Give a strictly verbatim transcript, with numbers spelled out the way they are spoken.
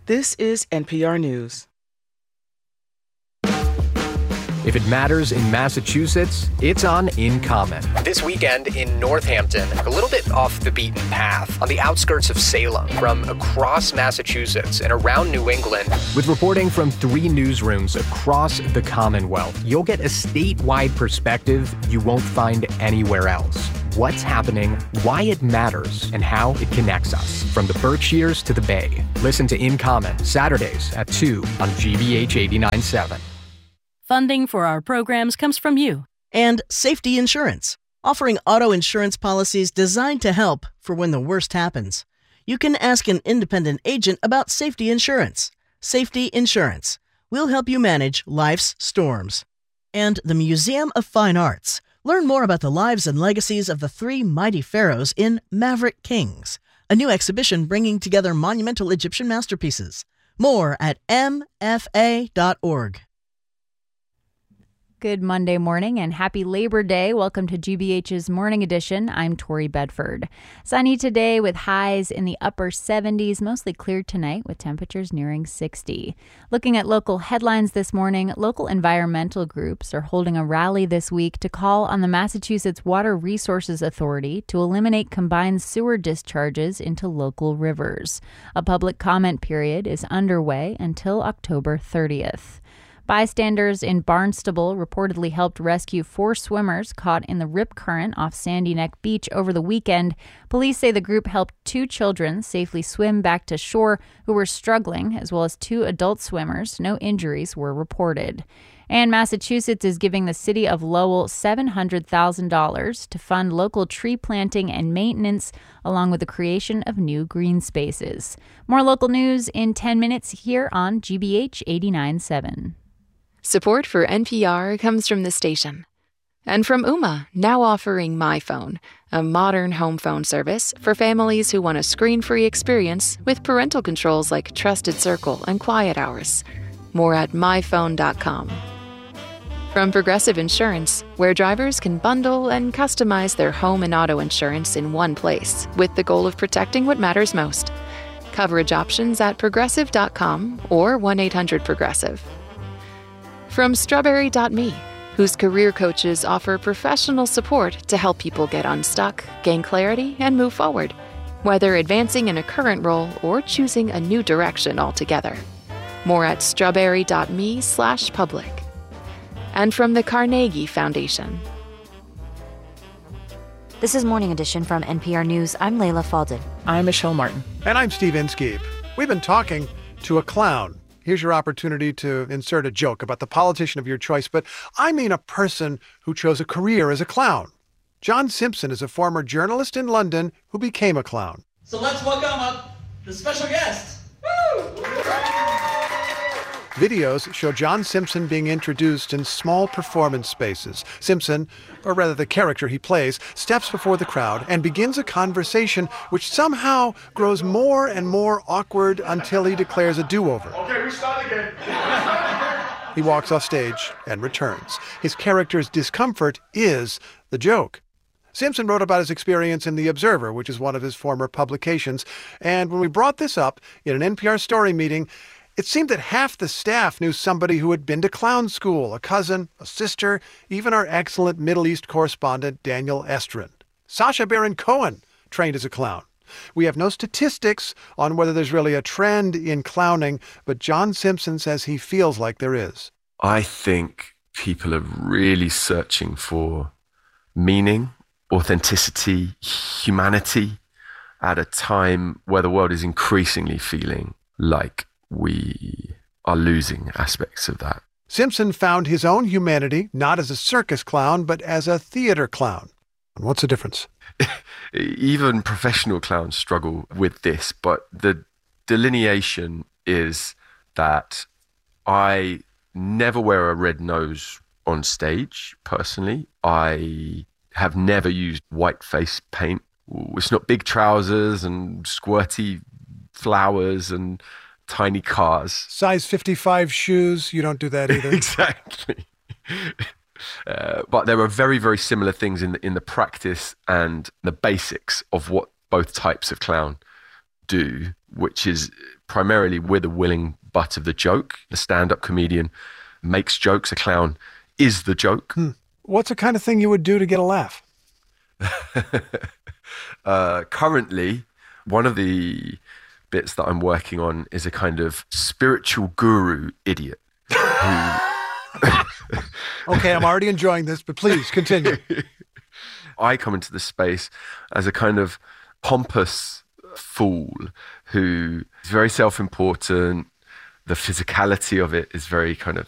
This is N P R News. If it matters in Massachusetts, it's on In Common. This weekend in Northampton, a little bit off the beaten path, on the outskirts of Salem, from across Massachusetts and around New England. With reporting from three newsrooms across the Commonwealth, you'll get a statewide perspective you won't find anywhere else. What's happening, why it matters, and how it connects us, from the Berkshires to the Bay. Listen to In Common, Saturdays at two on G B H eighty-nine point seven. Funding for our programs comes from you. And Safety Insurance, offering auto insurance policies designed to help for when the worst happens. You can ask an independent agent about Safety Insurance. Safety Insurance. We'll help you manage life's storms. And the Museum of Fine Arts. Learn more about the lives and legacies of the three mighty pharaohs in Maverick Kings, a new exhibition bringing together monumental Egyptian masterpieces. More at m f a dot org. Good Monday morning and happy Labor Day. Welcome to G B H's Morning Edition. I'm Tori Bedford. Sunny today with highs in the upper seventies, mostly clear tonight with temperatures nearing sixty. Looking at local headlines this morning, local environmental groups are holding a rally this week to call on the Massachusetts Water Resources Authority to eliminate combined sewer discharges into local rivers. A public comment period is underway until October thirtieth. Bystanders in Barnstable reportedly helped rescue four swimmers caught in the rip current off Sandy Neck Beach over the weekend. Police say the group helped two children safely swim back to shore who were struggling, as well as two adult swimmers. No injuries were reported. And Massachusetts is giving the city of Lowell seven hundred thousand dollars to fund local tree planting and maintenance, along with the creation of new green spaces. More local news in ten minutes here on G B H eighty-nine point seven. Support for N P R comes from the station. And from Ooma, now offering MyPhone, a modern home phone service for families who want a screen-free experience with parental controls like Trusted Circle and Quiet Hours. More at my phone dot com. From Progressive Insurance, where drivers can bundle and customize their home and auto insurance in one place with the goal of protecting what matters most. Coverage options at progressive dot com or one eight hundred progressive. From Strawberry dot me, whose career coaches offer professional support to help people get unstuck, gain clarity, and move forward, whether advancing in a current role or choosing a new direction altogether. More at strawberry dot me slash public. And from the Carnegie Foundation. This is Morning Edition from N P R News. I'm Layla Faldin. I'm Michelle Martin. And I'm Steve Inskeep. We've been talking to a clown. Here's your opportunity to insert a joke about the politician of your choice, but I mean a person who chose a career as a clown. John Simpson is a former journalist in London who became a clown. So let's welcome up the special guest. Woo! Videos show John Simpson being introduced in small performance spaces. Simpson, or rather the character he plays, steps before the crowd and begins a conversation which somehow grows more and more awkward until he declares a do-over. Okay, we start again. He walks off stage and returns. His character's discomfort is the joke. Simpson wrote about his experience in The Observer, which is one of his former publications, and when we brought this up in an N P R story meeting, it seemed that half the staff knew somebody who had been to clown school, a cousin, a sister, even our excellent Middle East correspondent, Daniel Estrin. Sacha Baron Cohen trained as a clown. We have no statistics on whether there's really a trend in clowning, but John Simpson says he feels like there is. I think people are really searching for meaning, authenticity, humanity at a time where the world is increasingly feeling like we are losing aspects of that. Simpson found his own humanity not as a circus clown, but as a theater clown. And what's the difference? Even professional clowns struggle with this, but the delineation is that I never wear a red nose on stage, personally. I have never used white face paint. It's not big trousers and squirty flowers and tiny cars. Size fifty-five shoes, you don't do that either. Exactly. Uh, but there are very, very similar things in the, in the practice and the basics of what both types of clown do, which is primarily we're the willing butt of the joke. The stand-up comedian makes jokes. A clown is the joke. Hmm. What's the kind of thing you would do to get a laugh? uh, currently, one of the bits that I'm working on is a kind of spiritual guru idiot. Who... Okay, I'm already enjoying this, but please continue. I come into this space as a kind of pompous fool who is very self-important. The physicality of it is very kind of